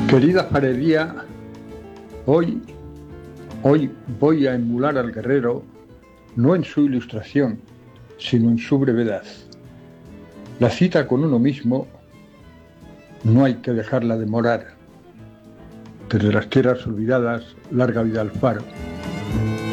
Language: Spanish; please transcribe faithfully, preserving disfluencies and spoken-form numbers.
Querida farería, hoy, hoy voy a emular al guerrero, no en su ilustración, sino en su brevedad. La cita con uno mismo no hay que dejarla demorar. Desde las tierras olvidadas, larga vida al faro.